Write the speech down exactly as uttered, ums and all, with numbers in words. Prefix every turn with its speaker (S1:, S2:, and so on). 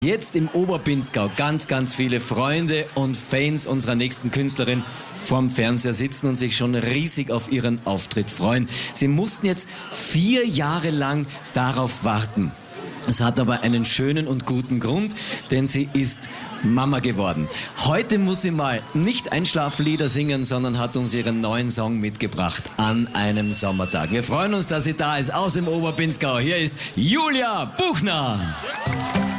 S1: Jetzt im Oberpinzgau ganz, ganz viele Freunde und Fans unserer nächsten Künstlerin vorm Fernseher sitzen und sich schon riesig auf ihren Auftritt freuen. Sie mussten jetzt vier Jahre lang darauf warten. Es hat aber einen schönen und guten Grund, denn sie ist Mama geworden. Heute muss sie mal nicht Einschlaflieder singen, sondern hat uns ihren neuen Song mitgebracht an einem Sommertag. Wir freuen uns, dass sie da ist aus dem Oberpinzgau. Hier ist Julia Buchner.